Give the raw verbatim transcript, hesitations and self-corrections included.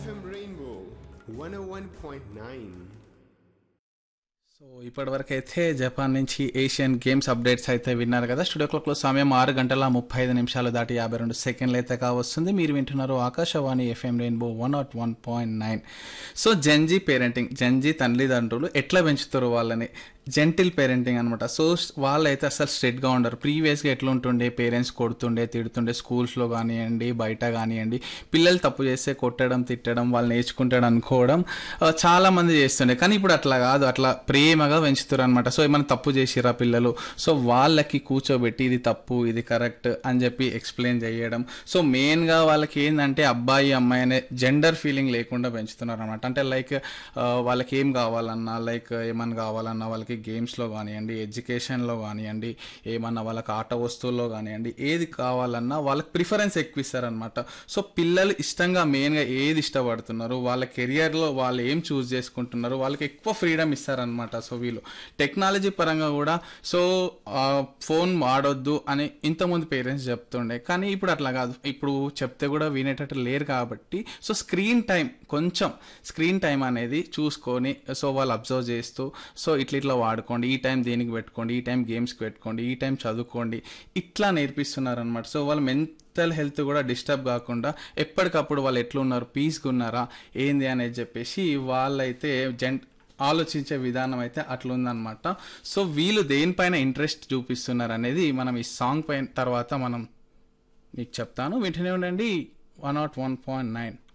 FM rainbow one ఓ one point nine. So ఇప్పటివరకు అయితే Japan నుంచి ఏషియన్ గేమ్స్ అప్డేట్స్ అయితే విన్నారు కదా. స్టూడియో క్లాక్లో సమయం ఆరు గంటల ముప్పై ఐదు నిమిషాలు దాటి యాభై రెండు సెకండ్లు అయితే కావస్తుంది. మీరు వింటున్నారు Akashvani FM rainbow one not one point nine. So Gen Z parenting, Gen Z తల్లిదండ్రులు ఎట్లా పెంచుతారు వాళ్ళని, జెంటిల్ పేరెంటింగ్ అనమాట. సో వాళ్ళైతే అసలు స్ట్రిక్ట్గా ఉండరు. ప్రీవియస్గా ఎట్లా ఉంటుండే, పేరెంట్స్ కొడుతుండే తిడుతుండే స్కూల్స్లో కానివ్వండి బయట కానివ్వండి, పిల్లలు తప్పు చేస్తే కొట్టడం తిట్టడం వాళ్ళు నేర్చుకుంటాడు అనుకోవడం చాలామంది చేస్తుండే. కానీ ఇప్పుడు అట్లా కాదు, అట్లా ప్రేమగా పెంచుతారు అనమాట. సో ఏమైనా తప్పు చేసిరా పిల్లలు, సో వాళ్ళకి కూర్చోబెట్టి ఇది తప్పు ఇది కరెక్ట్ అని చెప్పి ఎక్స్ప్లెయిన్ చేయడం. సో మెయిన్గా వాళ్ళకి ఏంటంటే అబ్బాయి అమ్మాయి అనే జెండర్ ఫీలింగ్ లేకుండా పెంచుతున్నారు అనమాట. అంటే లైక్ వాళ్ళకి ఏం కావాలన్నా, లైక్ ఏమన్నా కావాలన్నా వాళ్ళకి గేమ్స్లో కానివ్వండి, ఎడ్యుకేషన్లో కానివ్వండి, ఏమన్నా వాళ్ళకి ఆట వస్తువుల్లో కానివ్వండి, ఏది కావాలన్నా వాళ్ళకి ప్రిఫరెన్స్ ఎక్కువ ఇస్తారనమాట. సో పిల్లలు ఇష్టంగా మెయిన్గా ఏది ఇష్టపడుతున్నారు, వాళ్ళ కెరియర్లో వాళ్ళు ఏం చూస్ చేసుకుంటున్నారు, వాళ్ళకి ఎక్కువ ఫ్రీడమ్ ఇస్తారనమాట. సో వీళ్ళు టెక్నాలజీ పరంగా కూడా సో ఫోన్ వాడొద్దు అని ఇంతకుముందు పేరెంట్స్ చెప్తుండే, కానీ ఇప్పుడు అట్లా కాదు. ఇప్పుడు చెప్తే కూడా వినేటట్టు లేరు కాబట్టి సో స్క్రీన్ టైం, కొంచెం స్క్రీన్ టైం అనేది చూసుకొని సో వాళ్ళు అబ్జర్వ్ చేస్తూ సో ఇట్లా ఇట్లా వాడుకోండి, ఈ టైం దేనికి పెట్టుకోండి, ఈ టైం గేమ్స్కి పెట్టుకోండి, ఈ టైం చదువుకోండి, ఇట్లా నేర్పిస్తున్నారు అనమాట. సో వాళ్ళు మెంటల్ హెల్త్ కూడా డిస్టర్బ్ కాకుండా ఎప్పటికప్పుడు వాళ్ళు ఎట్లా ఉన్నారు, పీస్గా ఉన్నారా ఏంది అనేది చెప్పేసి వాళ్ళైతే జెంట్ ఆలోచించే విధానం అయితే అట్లా ఉందన్నమాట. సో వీళ్ళు దేనిపైన ఇంట్రెస్ట్ చూపిస్తున్నారు అనేది మనం ఈ సాంగ్ పైన తర్వాత మనం మీకు చెప్తాను. వింటూనే ఉండండి one not one point nine.